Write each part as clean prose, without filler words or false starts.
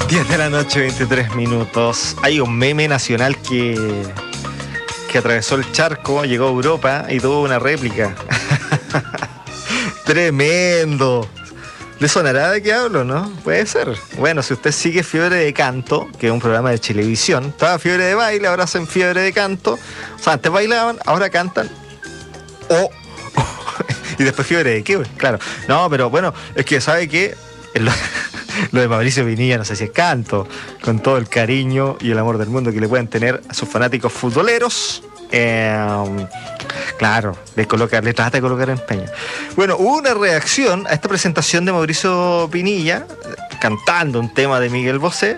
10 de la noche, 23 minutos. Hay un meme nacional que atravesó el charco, llegó a Europa y tuvo una réplica. Tremendo. ¿Le sonará de qué hablo, no? Puede ser. Bueno, si usted sigue Fiebre de Canto, que es un programa de Chilevisión, estaba Fiebre de Baile, ahora hacen Fiebre de Canto. O sea, antes bailaban, ahora cantan. Y después Fiebre de qué, claro. No, pero bueno, es que ¿sabe qué? Lo de Mauricio Pinilla, no sé si es canto, con todo el cariño y el amor del mundo que le pueden tener a sus fanáticos futboleros. Claro, le trata de colocar empeño. Bueno, hubo una reacción a esta presentación de Mauricio Pinilla, cantando un tema de Miguel Bosé,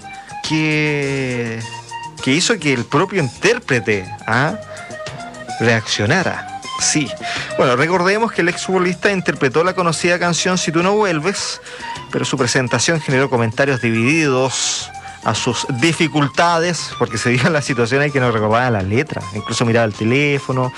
que hizo que el propio intérprete reaccionara. Sí. Bueno, recordemos que el exfutbolista interpretó la conocida canción Si tú no vuelves, pero su presentación generó comentarios divididos a sus dificultades, porque se dio en la situación en que no recordaba las letras, incluso miraba el teléfono,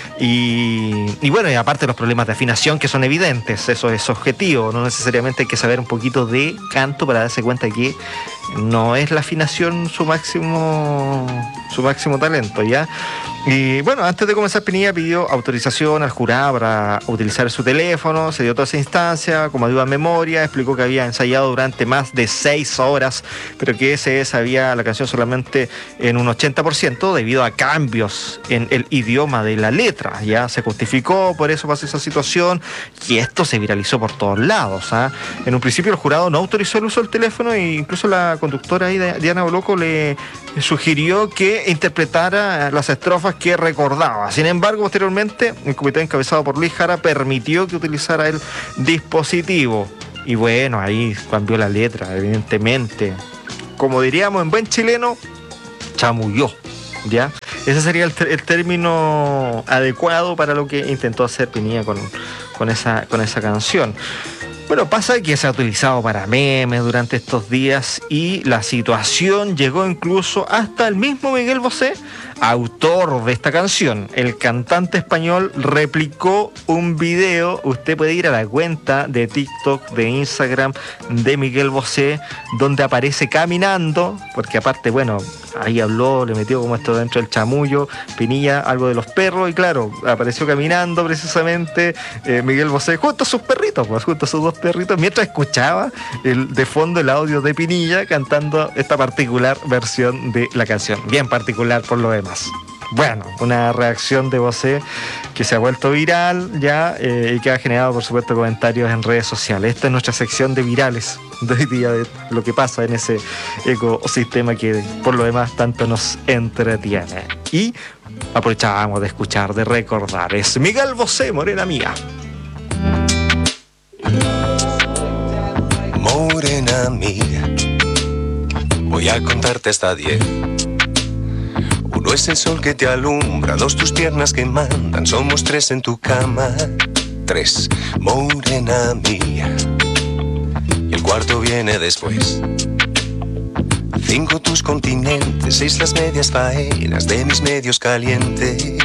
y bueno, y aparte los problemas de afinación que son evidentes, eso es objetivo, no necesariamente hay que saber un poquito de canto para darse cuenta que no es la afinación su máximo talento, ¿ya? Y bueno, antes de comenzar, Pinilla pidió autorización al jurado para utilizar su teléfono, se dio toda esa instancia, como ayuda a memoria, explicó que había ensayado durante más de 6 horas, pero que se sabía la canción solamente en un 80% debido a cambios en el idioma de la letra, ya se justificó, por eso pasó esa situación, y esto se viralizó por todos lados, En un principio el jurado no autorizó el uso del teléfono e incluso la conductora ahí, Diana Boloco, le sugirió que interpretara las estrofas que recordaba. Sin embargo, posteriormente, el comité encabezado por Luis Jara permitió que utilizara el dispositivo. Y bueno, ahí cambió la letra, evidentemente. Como diríamos en buen chileno, chamulló, ¿ya? Ese sería el término adecuado para lo que intentó hacer Pinilla con esa canción. Bueno, pasa que se ha utilizado para memes durante estos días y la situación llegó incluso hasta el mismo Miguel Bosé, autor de esta canción. El cantante español replicó un video, usted puede ir a la cuenta de TikTok, de Instagram de Miguel Bosé, donde aparece caminando, porque aparte, bueno, ahí habló, le metió como esto dentro del chamullo, Pinilla, algo de los perros, y claro, apareció caminando precisamente Miguel Bosé junto a sus perritos, pues junto a sus 2 perritos, mientras escuchaba de fondo el audio de Pinilla cantando esta particular versión de la canción, bien particular por lo demás. Bueno, una reacción de Bosé que se ha vuelto viral ya y que ha generado, por supuesto, comentarios en redes sociales. Esta es nuestra sección de virales de hoy día, de lo que pasa en ese ecosistema que por lo demás tanto nos entretiene. Y aprovechábamos de escuchar, de recordar. Es Miguel Bosé, Morena Mía. Morena mía, voy a contarte hasta 10. 1 es el sol que te alumbra, 2 tus piernas que mandan, somos 3 en tu cama. 3, morena mía, y el 4 viene después. 5 tus continentes, 6 las medias faenas de mis medios calientes.